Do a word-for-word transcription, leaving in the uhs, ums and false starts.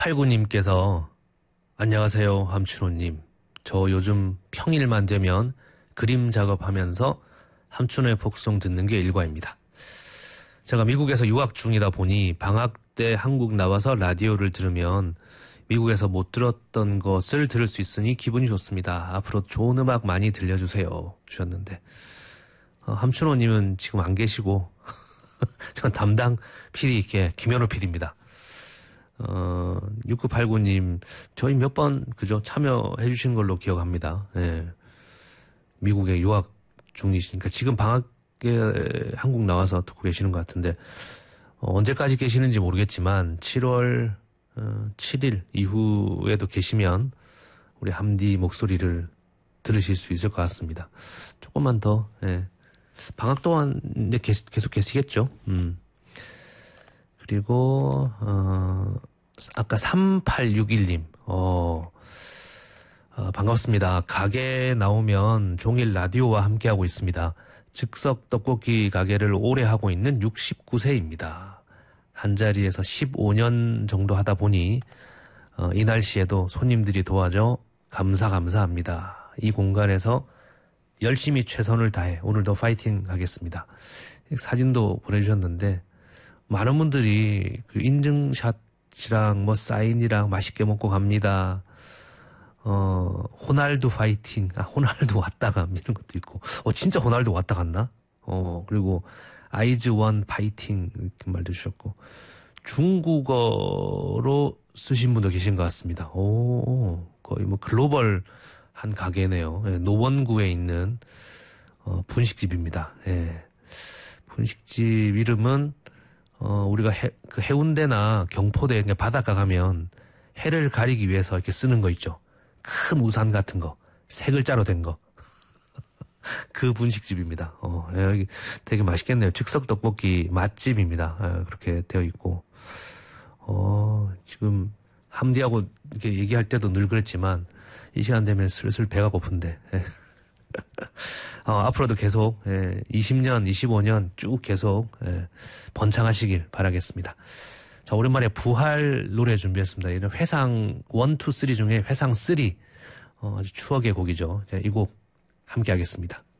팔구님께서 안녕하세요 함춘호님. 저 요즘 평일만 되면 그림 작업하면서 함춘호의 복송 듣는 게 일과입니다. 제가 미국에서 유학 중이다 보니 방학 때 한국 나와서 라디오를 들으면 미국에서 못 들었던 것을 들을 수 있으니 기분이 좋습니다. 앞으로 좋은 음악 많이 들려주세요 주셨는데 어, 함춘호님은 지금 안 계시고 전 담당 피디 김현우 피디입니다. 어, 육구팔구님, 저희 몇 번, 그죠? 참여해 주신 걸로 기억합니다. 예. 미국에 유학 중이시니까, 지금 방학에 한국 나와서 듣고 계시는 것 같은데, 어, 언제까지 계시는지 모르겠지만, 칠월 어, 칠일 이후에도 계시면, 우리 함디 목소리를 들으실 수 있을 것 같습니다. 조금만 더, 예. 방학 동안 이제 계속, 계속 계시겠죠? 음. 그리고, 어, 아까 삼팔육일님, 어, 어, 반갑습니다. 가게에 나오면 종일 라디오와 함께하고 있습니다. 즉석 떡볶이 가게를 오래 하고 있는 육십구 세입니다. 한자리에서 십오 년 정도 하다 보니, 어, 이 날씨에도 손님들이 도와줘 감사, 감사합니다. 이 공간에서 열심히 최선을 다해 오늘도 파이팅 하겠습니다. 사진도 보내주셨는데, 많은 분들이 그 인증샷이랑 뭐 사인이랑 맛있게 먹고 갑니다. 어, 호날두 파이팅. 아, 호날두 왔다 감. 이런 것도 있고. 어, 진짜 호날두 왔다 갔나? 어, 그리고 아이즈원 파이팅. 이렇게 말도 주셨고. 중국어로 쓰신 분도 계신 것 같습니다. 오, 거의 뭐 글로벌 한 가게네요. 예, 노원구에 있는, 어, 분식집입니다. 예. 분식집 이름은 어, 우리가 해, 그 해운대나 경포대, 바닷가 가면 해를 가리기 위해서 이렇게 쓰는 거 있죠. 큰 우산 같은 거, 세 글자로 된 거. 그 분식집입니다. 어, 여기 되게 맛있겠네요. 즉석 떡볶이 맛집입니다. 아, 그렇게 되어 있고. 어, 지금 함디하고 이렇게 얘기할 때도 늘 그랬지만, 이 시간 되면 슬슬 배가 고픈데. 어, 앞으로도 계속 예, 이십 년, 이십오 년 쭉 계속 예, 번창하시길 바라겠습니다. 자, 오랜만에 부활 노래 준비했습니다. 이런 회상 일, 이, 삼 중에 회상 삼 어, 아주 추억의 곡이죠. 자, 이 곡 함께 하겠습니다.